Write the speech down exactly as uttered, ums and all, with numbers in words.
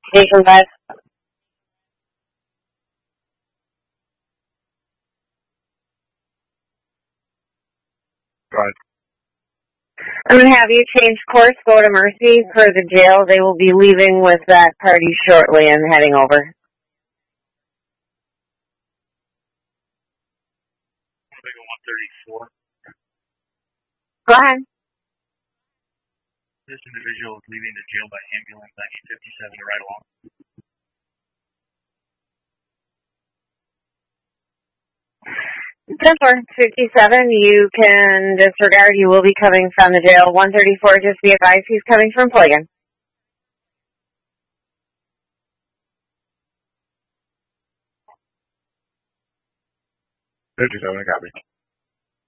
Station five. Right. I'm going to have you change course, go to Mercy for the jail. They will be leaving with that party shortly and heading over. one thirty-four. Go ahead. This individual is leaving the jail by ambulance, nineteen fifty-seven, to ride along. ten four fifty-seven, you can disregard. You will be coming from the jail. one thirty-four, just be advised he's coming from Plogan. fifty-seven, I copy.